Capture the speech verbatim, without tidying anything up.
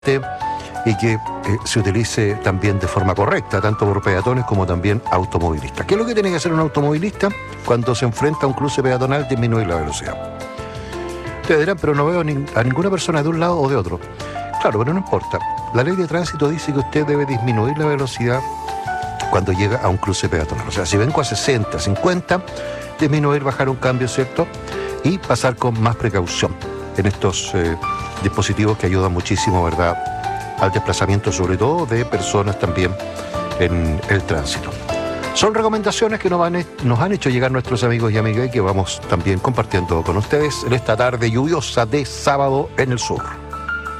y que eh, se utilice también de forma correcta, tanto por peatones como también automovilistas. ¿Qué es lo que tiene que hacer un automovilista cuando se enfrenta a un cruce peatonal? Disminuir la velocidad. Ustedes dirán, pero no veo ni, a ninguna persona de un lado o de otro. Claro, pero no importa. La ley de tránsito dice que usted debe disminuir la velocidad cuando llega a un cruce peatonal. O sea, si vengo a sesenta, cincuenta, disminuir, bajar un cambio, ¿cierto? Y pasar con más precaución en estos eh, dispositivos que ayudan muchísimo, ¿verdad?, al desplazamiento, sobre todo de personas también en el tránsito. Son recomendaciones que nos han, nos han hecho llegar nuestros amigos y amigas y que vamos también compartiendo con ustedes en esta tarde lluviosa de sábado en el sur.